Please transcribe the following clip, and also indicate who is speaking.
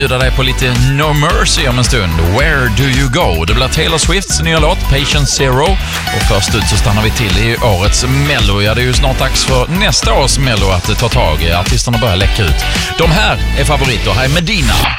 Speaker 1: bjuda dig på lite No Mercy om en stund. Where do you go? Det blir Taylor Swifts nya låt Patient Zero. Och först ut så stannar vi till i årets Mello. Ja, det är ju snart dags för nästa års Mello att ta tag i. Artisterna börjar läcka ut. De här är favoriter. Här är Medina.